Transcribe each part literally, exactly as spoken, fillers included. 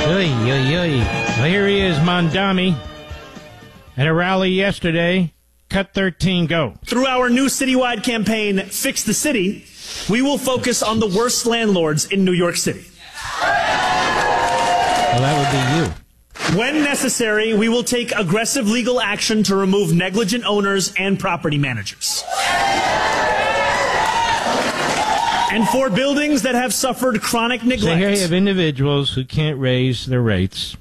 Oy, oy, oy. Well, here he is, Mondami, at a rally yesterday. Cut thirteen, go. Through our new citywide campaign, Fix the City, we will focus on the worst landlords in New York City. Well, that would be you. When necessary, we will take aggressive legal action to remove negligent owners and property managers. And for buildings that have suffered chronic neglect. So here you have individuals who can't raise their rates.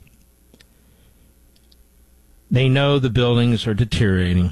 They know the buildings are deteriorating,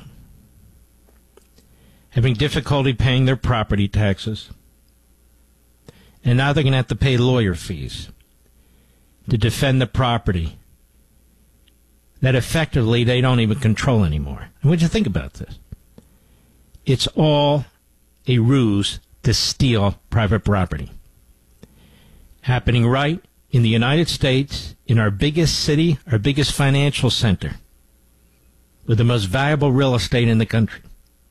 having difficulty paying their property taxes. And now they're going to have to pay lawyer fees to defend the property that effectively they don't even control anymore. And what do you think about this? It's all a ruse to steal private property. Happening right in the United States, in our biggest city, our biggest financial center, with the most valuable real estate in the country.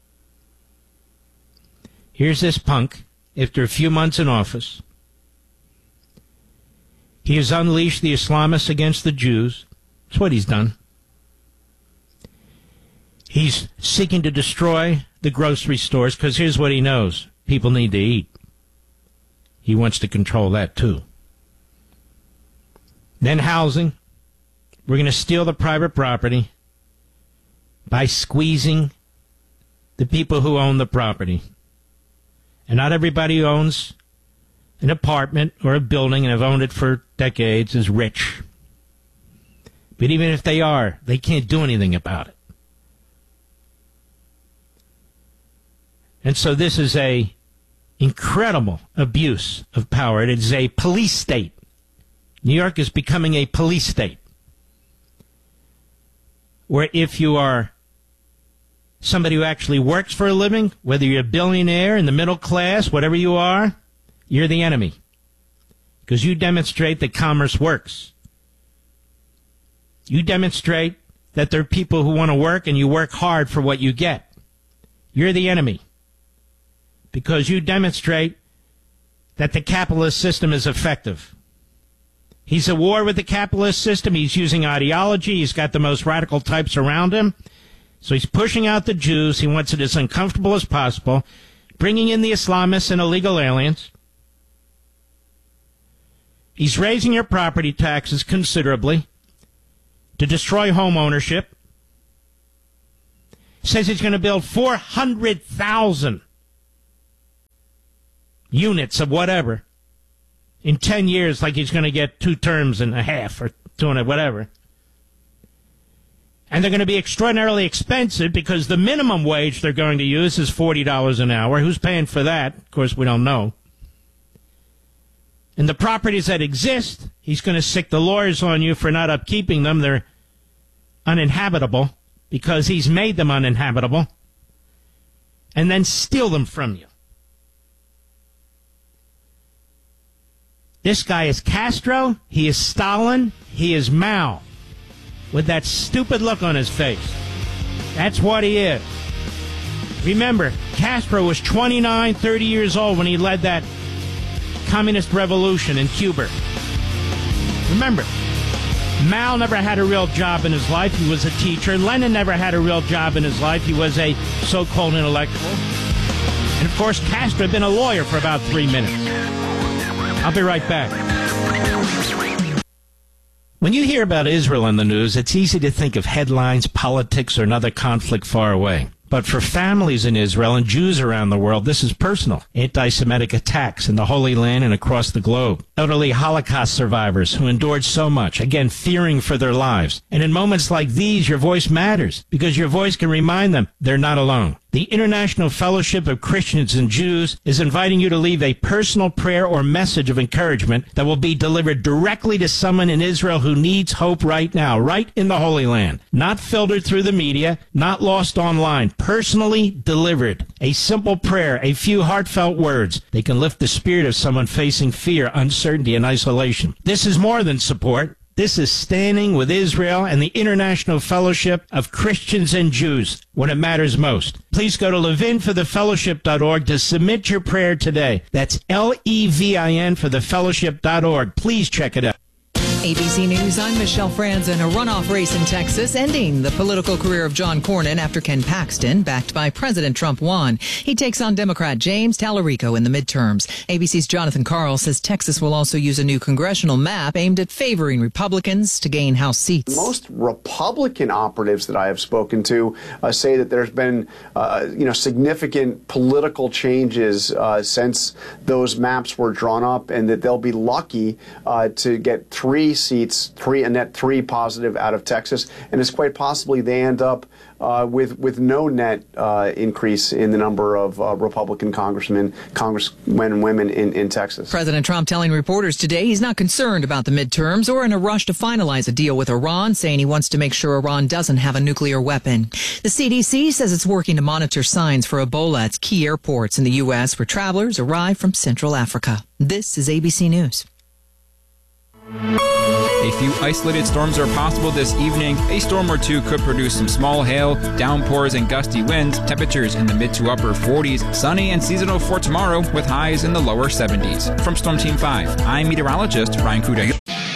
Here's this punk, after a few months in office. He has unleashed the Islamists against the Jews. That's what he's done. He's seeking to destroy the grocery stores because here's what he knows. People need to eat. He wants to control that too. Then housing. We're going to steal the private property by squeezing the people who own the property. And not everybody who owns an apartment or a building and have owned it for decades is rich. But even if they are, they can't do anything about it. And so this is a incredible abuse of power. It is a police state. New York is becoming a police state, where if you are somebody who actually works for a living, whether you're a billionaire, in the middle class, whatever you are, you're the enemy. Because you demonstrate that commerce works. You demonstrate that there are people who want to work and you work hard for what you get. You're the enemy. Because you demonstrate that the capitalist system is effective. He's at war with the capitalist system. He's using ideology. He's got the most radical types around him. So he's pushing out the Jews. He wants it as uncomfortable as possible, bringing in the Islamists and illegal aliens. He's raising your property taxes considerably to destroy home ownership. He says he's going to build four hundred thousand units of whatever in ten years, like he's going to get two terms and a half or two and a whatever. And they're going to be extraordinarily expensive because the minimum wage they're going to use is forty dollars an hour. Who's paying for that? Of course, we don't know. And the properties that exist, he's going to sick the lawyers on you for not upkeeping them. They're uninhabitable because he's made them uninhabitable. And then steal them from you. This guy is Castro, he is Stalin, he is Mao, with that stupid look on his face. That's what he is. Remember, Castro was twenty-nine, thirty years old when he led that communist revolution in Cuba. Remember, Mao never had a real job in his life. He was a teacher. Lenin never had a real job in his life. He was a so-called intellectual. And, of course, Castro had been a lawyer for about three minutes. I'll be right back. When you hear about Israel in the news, it's easy to think of headlines, politics, or another conflict far away. But for families in Israel and Jews around the world, this is personal. Anti-Semitic attacks in the Holy Land and across the globe. Elderly Holocaust survivors who endured so much, again, fearing for their lives. And in moments like these, your voice matters because your voice can remind them they're not alone. The International Fellowship of Christians and Jews is inviting you to leave a personal prayer or message of encouragement that will be delivered directly to someone in Israel who needs hope right now, right in the Holy Land. Not filtered through the media, not lost online, personally delivered. A simple prayer, a few heartfelt words. They can lift the spirit of someone facing fear, uncertainty, and isolation. This is more than support. This is standing with Israel and the International Fellowship of Christians and Jews when it matters most. Please go to levin for the fellowship dot org to submit your prayer today. That's L E V I N for the fellowship dot org. Please check it out. A B C News, I'm Michelle Franzen. A runoff race in Texas ending the political career of John Cornyn after Ken Paxton, backed by President Trump, won. He takes on Democrat James Tallarico in the midterms. A B C's Jonathan Karl says Texas will also use a new congressional map aimed at favoring Republicans to gain House seats. Most Republican operatives that I have spoken to uh, say that there's been, uh, you know, significant political changes uh, since those maps were drawn up, and that they'll be lucky uh, to get three seats, three a net three positive out of Texas, and it's quite possibly they end up uh, with with no net uh, increase in the number of uh, Republican congressmen, congressmen and women in, in Texas. President Trump telling reporters today he's not concerned about the midterms or in a rush to finalize a deal with Iran, saying he wants to make sure Iran doesn't have a nuclear weapon. The C D C says it's working to monitor signs for Ebola at key airports in the U S where travelers arrive from Central Africa. This is A B C News. A few isolated storms are possible this evening. A storm or two could produce some small hail, downpours, and gusty winds. Temperatures in the mid to upper forties. Sunny and seasonal for tomorrow with highs in the lower seventies. From Storm Team five, I'm meteorologist Ryan Kuda.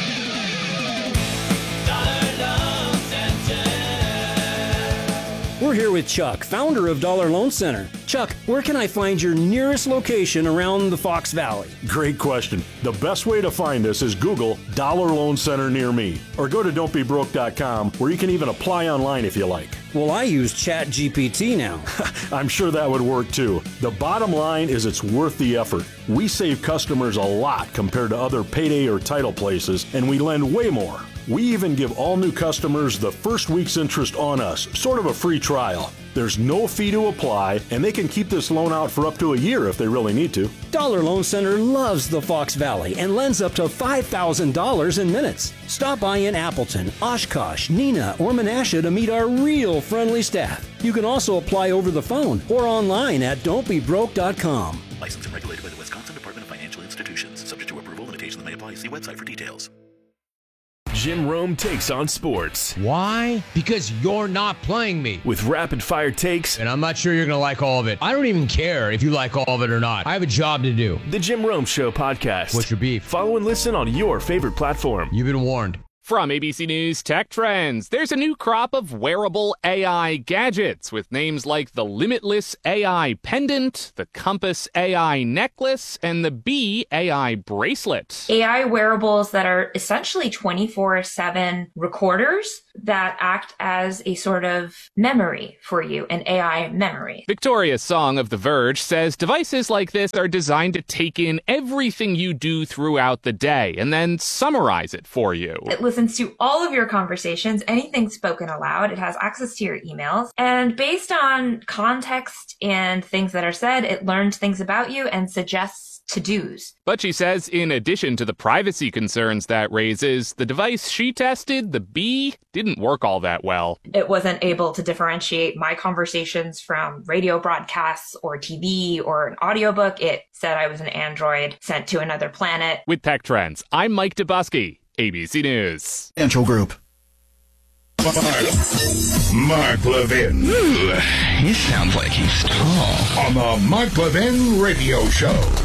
We're here with Chuck, founder of Dollar Loan Center. Chuck, where can I find your nearest location around the Fox Valley? Great question. The best way to find us is Google Dollar Loan Center near me, or go to don't be broke dot com, where you can even apply online if you like. Well, I use Chat G P T now. I'm sure that would work too. The bottom line is it's worth the effort. We save customers a lot compared to other payday or title places, and we lend way more. We even give all new customers the first week's interest on us, sort of a free trial. There's no fee to apply, and they can keep this loan out for up to a year if they really need to. Dollar Loan Center loves the Fox Valley and lends up to five thousand dollars in minutes. Stop by in Appleton, Oshkosh, Neenah, or Menasha to meet our real friendly staff. You can also apply over the phone or online at don't be broke dot com. Licensed and regulated by the Wisconsin Department of Financial Institutions. Subject to approval, limitations may apply. See website for details. Jim Rome takes on sports. Why? Because you're not playing me. With rapid-fire takes. And I'm not sure you're going to like all of it. I don't even care if you like all of it or not. I have a job to do. The Jim Rome Show podcast. What's your beef? Follow and listen on your favorite platform. You've been warned. From A B C News Tech Trends, there's a new crop of wearable A I gadgets with names like the Limitless A I Pendant, the Compass A I Necklace, and the Bee A I Bracelet. A I wearables that are essentially twenty-four seven recorders that act as a sort of memory for you, an A I memory. Victoria Song of The Verge says devices like this are designed to take in everything you do throughout the day and then summarize it for you. It listens to all of your conversations, anything spoken aloud. It has access to your emails. And based on context and things that are said, it learns things about you and suggests to-dos. But she says in addition to the privacy concerns that raises, the device she tested, the Bee, didn't work all that well. It wasn't able to differentiate my conversations from radio broadcasts or T V or an audiobook. It said I was an android sent to another planet. With Tech Trends, I'm Mike Dubusky, A B C News. Central Group. Mark, Mark Levin. Ooh, he sounds like he's tall. On the Mark Levin Radio Show.